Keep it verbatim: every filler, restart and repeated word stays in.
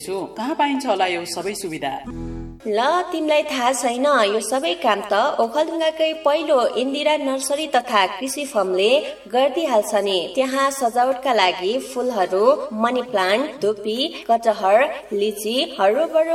छु। कहाँ पाइन्छ होला यो सबै सुविधा? ल तिमीलाई थाहा छैन, यो सबै काम त ओखलढुङ्गाकै पहिलो इन्दिरा नर्सरी तथा कृषि फर्मले गरिदिहाल्छ नि। त्यहाँ सजावटका लागि फूलहरू, मनी प्लान्ट, धुपी, कटहर, लिची, हरबोबरो